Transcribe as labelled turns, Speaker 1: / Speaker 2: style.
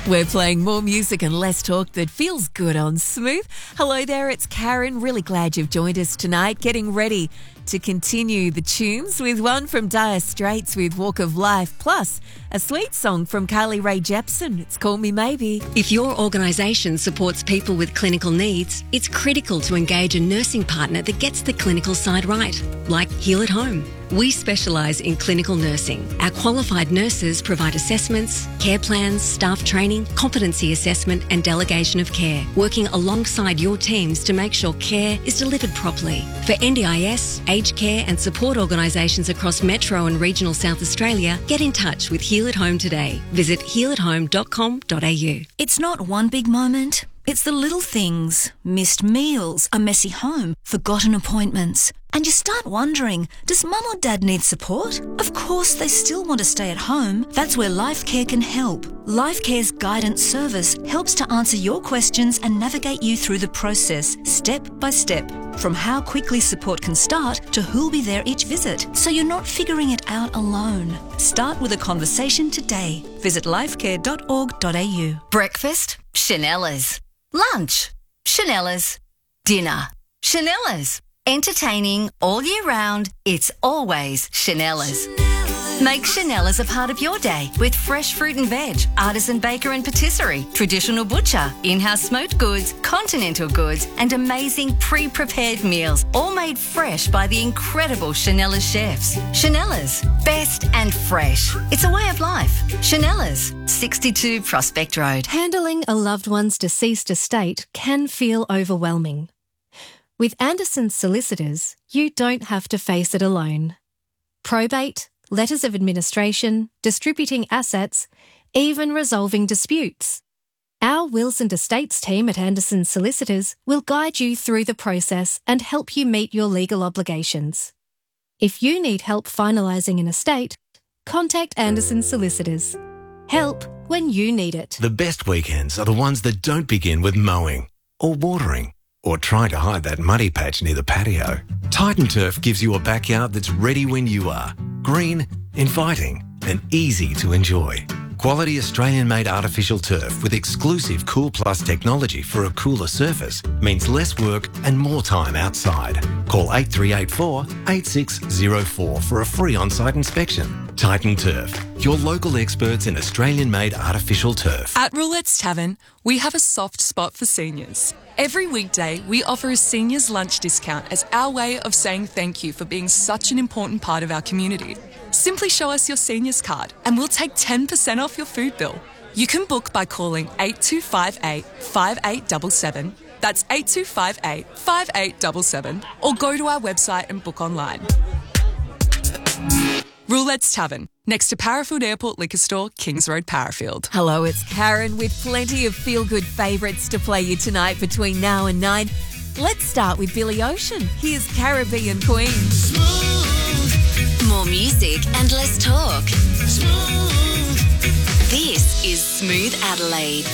Speaker 1: We're playing more music and less talk that feels good on Smooth. Hello there, it's Karen. Really glad you've joined us tonight. Getting ready to continue the tunes with one from Dire Straits with Walk of Life, plus a sweet song from Carly Rae Jepsen. It's Call Me Maybe.
Speaker 2: If your organisation supports people with clinical needs, it's critical to engage a nursing partner that gets the clinical side right, like Heal at Home. We specialise in clinical nursing. Our qualified nurses provide assessments, care plans, staff training, competency assessment and delegation of care, working alongside your teams to make sure care is delivered properly. For NDIS, aged care and support organisations across Metro and regional South Australia, get in touch with Heal at Home today. Visit healathome.com.au.
Speaker 3: It's not one big moment. It's the little things. Missed meals, a messy home, forgotten appointments. And you start wondering, does mum or dad need support? Of course, they still want to stay at home. That's where LifeCare can help. LifeCare's guidance service helps to answer your questions and navigate you through the process, step by step. From how quickly support can start to who'll be there each visit, so you're not figuring it out alone. Start with a conversation today. Visit lifecare.org.au.
Speaker 4: Breakfast? Chanellas. Lunch? Chanellas. Dinner? Chanellas. Entertaining all year round, it's always Chanellas. Make Chanellas a part of your day with fresh fruit and veg, artisan baker and patisserie, traditional butcher, in-house smoked goods, continental goods and amazing pre-prepared meals, all made fresh by the incredible Chanellas chefs. Chanellas, best and fresh. It's a way of life. Chanellas, 62 Prospect Road.
Speaker 5: Handling a loved one's deceased estate can feel overwhelming. With Anderson's Solicitors, you don't have to face it alone. Probate, letters of administration, distributing assets, even resolving disputes. Our Wills and Estates team at Anderson's Solicitors will guide you through the process and help you meet your legal obligations. If you need help finalising an estate, contact Anderson's Solicitors. Help when you need it.
Speaker 6: The best weekends are the ones that don't begin with mowing or watering or trying to hide that muddy patch near the patio. Titan Turf gives you a backyard that's ready when you are. Green, inviting, and easy to enjoy. Quality Australian-made artificial turf with exclusive Cool Plus technology for a cooler surface means less work and more time outside. Call 8384 8604 for a free on-site inspection. Titan Turf, your local experts in Australian-made artificial turf.
Speaker 7: At Roulette's Tavern, we have a soft spot for seniors. Every weekday, we offer a seniors lunch discount as our way of saying thank you for being such an important part of our community. Simply show us your seniors card and we'll take 10% off your food bill. You can book by calling 8258 5877. That's 8258 5877, or go to our website and book online. Roulette's Tavern, next to Parafield Airport Liquor Store, Kings Road, Parafield.
Speaker 1: Hello, it's Karen with plenty of feel-good favourites to play you tonight between now and 9. Let's start with Billy Ocean. Here's Caribbean Queen.
Speaker 4: More music and less talk. This is Smooth Adelaide.